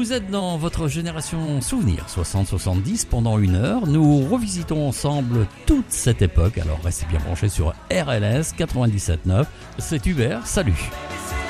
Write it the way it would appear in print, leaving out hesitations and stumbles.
Vous êtes dans votre génération souvenir 60-70. Pendant 1 heure, nous revisitons ensemble toute cette époque. Alors restez bien branchés sur RLS 97.9. C'est Hubert, salut.